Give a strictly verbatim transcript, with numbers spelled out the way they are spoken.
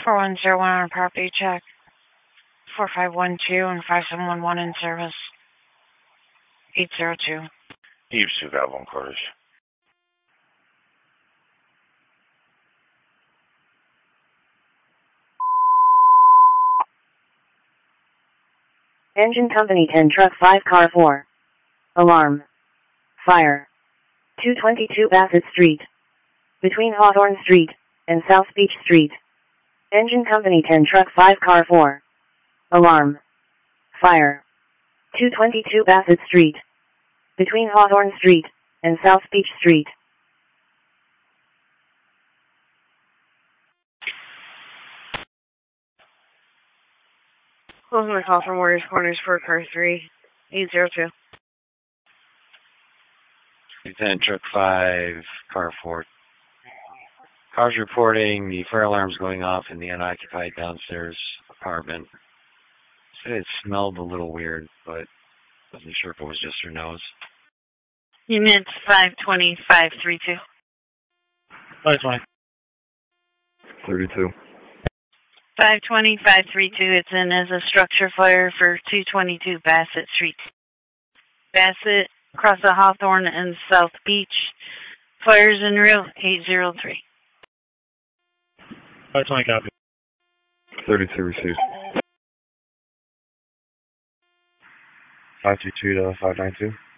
four one zero one on a property check. four five one two and five seven one one in service. eight zero two. Eve two five one quarters. Engine Company ten Truck five Car four. Alarm. Fire. two twenty-two Bassett Street. Between Hawthorne Street and South Beach Street. Engine Company ten Truck five Car four. Alarm. Fire. two twenty-two Bassett Street. Between Hawthorne Street and South Beach Street. Closing the call from Warriors Corners for car three. eight zero two. Lieutenant Truck five, Car four. Car's reporting the fire alarm's going off in the unoccupied downstairs apartment. Said it smelled a little weird, but wasn't sure if it was just her nose. Units five twenty, five thirty-two. five twenty. thirty-two. five twenty, five thirty-two. It's in as a structure fire for two twenty-two Bassett Street. Bassett, across the Hawthorne and South Beach. Fires en route, eight zero three. five twenty copy. thirty-two received. five two two to five nine two.